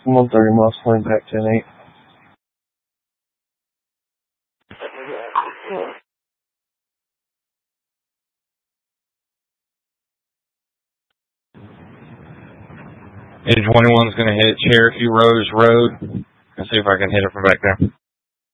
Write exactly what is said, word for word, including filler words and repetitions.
one thirty miles, flying back ten eight. eight twenty-one is going to hit Cherokee Rose Road. Let's see if I can hit it from back there.